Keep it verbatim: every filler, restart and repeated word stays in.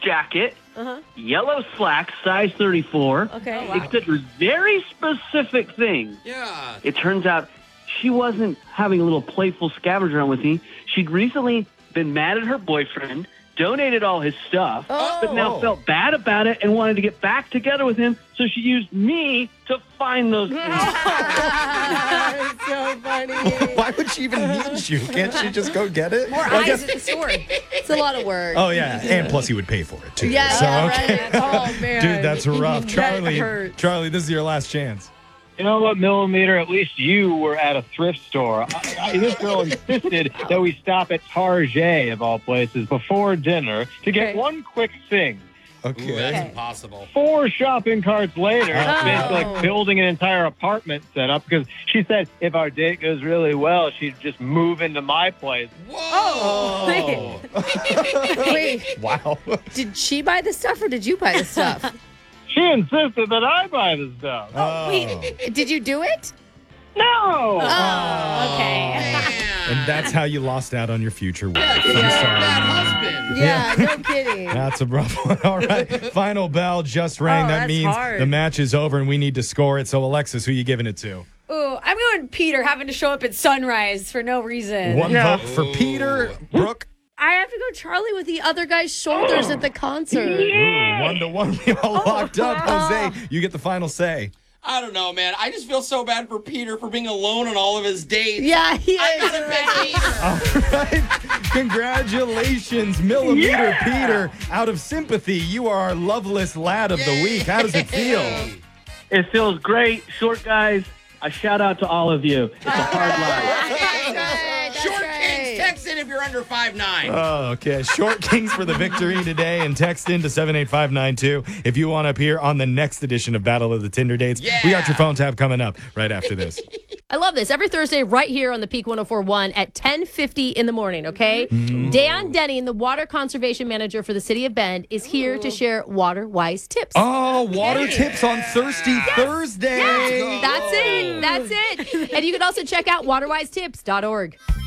jacket, Uh-huh. yellow slacks, size thirty-four. Okay. Oh, wow. Except for very specific thing. Yeah. It turns out she wasn't having a little playful scavenger hunt with me. She'd recently been mad at her boyfriend, donated all his stuff, Oh. but now felt bad about it and wanted to get back together with him. So she used me to find those things. It's so funny. Why would she even need you? Can't she just go get it? More Well, I eyes guess- at the store. It's a lot of work. Oh, yeah. And plus, he would pay for it, too. Yeah, So, yeah, okay. right. Oh, man. Dude, that's rough. That Charlie, hurts. Charlie, this is your last chance. You know what, Millimeter? At least you were at a thrift store. I, I, this girl insisted that we stop at Target, of all places, before dinner to get Okay. one quick thing. Ooh, Okay. that's Okay. impossible. Four shopping carts later, Oh. basically like building an entire apartment setup because she said if our date goes really well, she'd just move into my place. Whoa. Wait, Wow. did she buy the stuff or did you buy the stuff? She insisted that I buy the stuff. Oh. Wait, did you do it? No! Oh, okay. Man. And that's how you lost out on your future wife. I'm Bad sorry. husband. Yeah, no kidding. That's a rough one. All right. Final bell just rang. Oh, that that's means hard. the match is over and we need to score it. So, Alexis, who you giving it to? Ooh, I'm going Peter having to show up at sunrise for no reason. One vote for Peter. Brooke. I have to go Charlie with the other guy's shoulders at the concert. Ooh, one to one. We all locked up. Jose, you get the final say. I don't know, man. I just feel so bad for Peter for being alone on all of his dates. Yeah, he I is. gotta pick Peter. All right. Congratulations, Millimeter Peter. Out of sympathy, you are our loveless lad of the week. How does it feel? It feels great. Short guys, a shout out to all of you. It's a hard life. That's right. That's Short right. Kings, text in if you're under five nine. Oh, okay. Short Kings for the victory today, and text in to seven eight five nine two if you want to appear on the next edition of Battle of the Tinder Dates. Yeah. We got your phone tab coming up right after this. I love this. Every Thursday, right here on the Peak one oh four point one at ten fifty in the morning, okay? Dan Denny, the water conservation manager for the city of Bend, is here to share water-wise tips. Oh, water tips on Thirsty Thursday. That's it. That's it. And you can also check out water wise tips dot org.